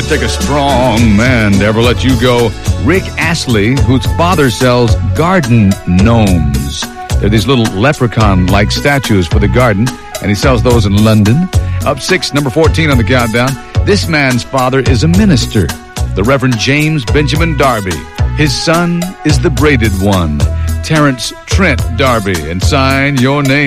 take a strong man to ever let you go. Rick Astley, whose father sells garden gnomes. They're these little leprechaun-like statues for the garden, and he sells those in London. Up 6, number 14 on the countdown. This man's father is a minister, the Reverend James Benjamin Darby. His son is the braided one, Terrence Trent Darby. And sign your name.